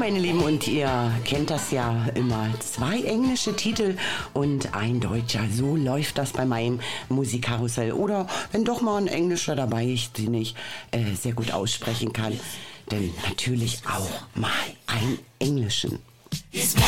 meine Lieben, und ihr kennt das ja immer. 2 englische Titel und ein deutscher. So läuft das bei meinem Musikkarussell. Oder wenn doch mal ein englischer dabei ist, den ich sehr gut aussprechen kann. Denn natürlich auch mal einen englischen.